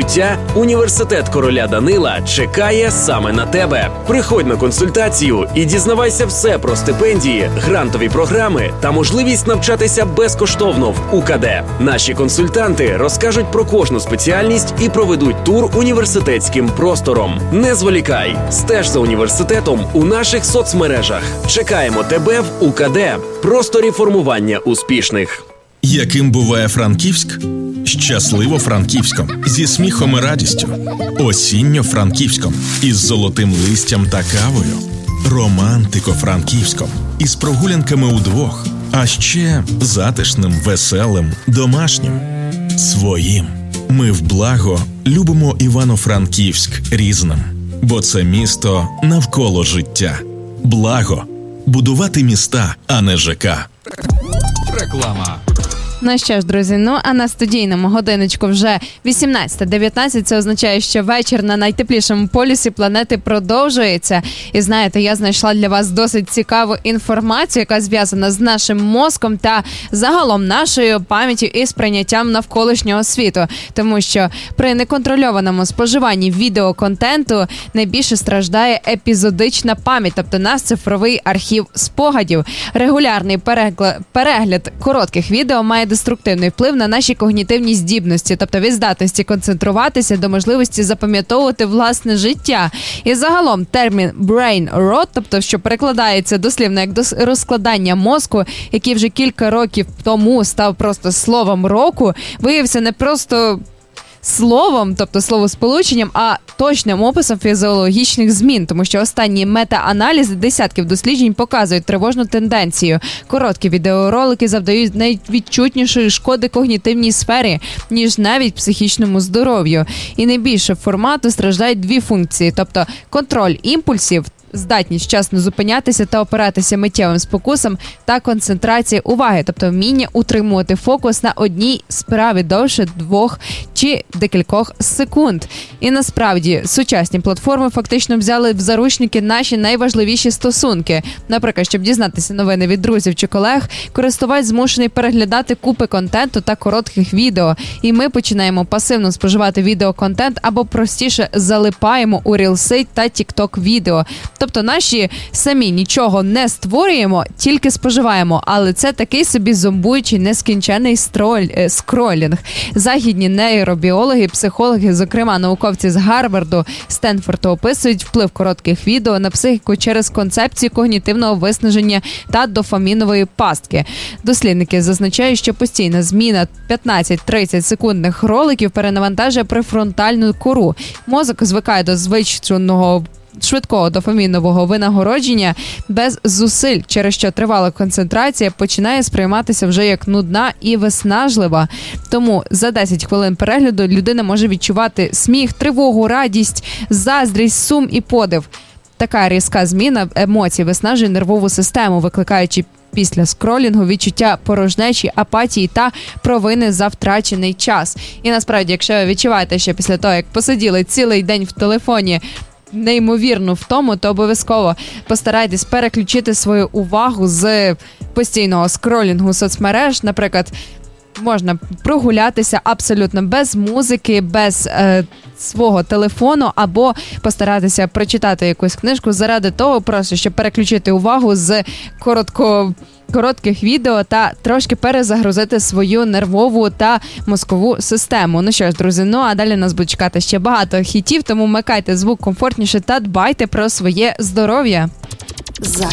життя університет короля Данила чекає саме на тебе. Приходь на консультацію і дізнавайся все про стипендії, грантові програми та можливість навчатися безкоштовно в УКД. Наші консультанти розкажуть про кожну спеціальність і проведуть тур університетським простором. Не зволікай, стеж за університетом у наших соцмережах. Чекаємо тебе в УКД. Просторі формування успішних. Яким буває Франківськ? Щасливо-Франківськом, зі сміхом і радістю. Осінньо-Франківськом, із золотим листям та кавою. Романтико-Франківськом, із прогулянками удвох. А ще затишним, веселим, домашнім. Своїм. Ми в благо любимо Івано-Франківськ різним. Бо це місто навколо життя. Благо. Будувати міста, а не ЖК. Реклама. Ну що ж, друзі, а на студійному годиночку вже 18:19. Це означає, що вечір на найтеплішому полюсі планети продовжується. І знаєте, я знайшла для вас досить цікаву інформацію, яка зв'язана з нашим мозком та загалом нашою пам'яттю і сприйняттям навколишнього світу. Тому що при неконтрольованому споживанні відеоконтенту найбільше страждає епізодична пам'ять, тобто наш цифровий архів спогадів. Регулярний перегляд коротких відео має деструктивний вплив на наші когнітивні здібності, тобто від здатності концентруватися до можливості запам'ятовувати власне життя. І загалом термін brain rot, тобто що перекладається дослівно як розкладання мозку, який вже кілька років тому став просто словом року, виявився не просто словом, тобто словосполученням, а точним описом фізіологічних змін, тому що останні мета-аналізи десятків досліджень показують тривожну тенденцію. Короткі відеоролики завдають найвідчутнішої шкоди когнітивній сфері, ніж навіть психічному здоров'ю. І найбільше формату страждають дві функції, тобто контроль імпульсів, здатність вчасно зупинятися та опиратися миттєвим спокусам та концентрація уваги, тобто вміння утримувати фокус на одній справі довше 2 чи декількох секунд. І насправді сучасні платформи фактично взяли в заручники наші найважливіші стосунки. Наприклад, щоб дізнатися новини від друзів чи колег, користувач змушений переглядати купи контенту та коротких відео. І ми починаємо пасивно споживати відеоконтент або простіше залипаємо у рілси та тікток-відео. Тобто наші самі нічого не створюємо, тільки споживаємо, але це такий собі зомбуючий нескінчений скролінг. Західні нейробіологи, психологи, зокрема науковці з Гарварду, Стенфорду, описують вплив коротких відео на психіку через концепцію когнітивного виснаження та дофамінової пастки. Дослідники зазначають, що постійна зміна 15-30 секундних роликів перенавантажує префронтальну кору. Мозок звикає до звичного швидкого дофамінового винагородження без зусиль, через що тривала концентрація починає сприйматися вже як нудна і виснажлива. Тому за 10 хвилин перегляду людина може відчувати сміх, тривогу, радість, заздрість, сум і подив. Така різка зміна емоцій виснажує нервову систему, викликаючи після скролінгу відчуття порожнечі, апатії та провини за втрачений час. І насправді, якщо ви відчуваєте, що після того, як посиділи цілий день в телефоні, неймовірну втому, то обов'язково постарайтесь переключити свою увагу з постійного скролінгу соцмереж. Наприклад, можна прогулятися абсолютно без музики, без свого телефону, або постаратися прочитати якусь книжку заради того, просто щоб переключити увагу з коротких відео та трошки перезагрузити свою нервову та мозкову систему. Ну що ж, друзі, а далі нас буде чекати ще багато хітів, тому вмикайте звук комфортніше та дбайте про своє здоров'я. Зараз.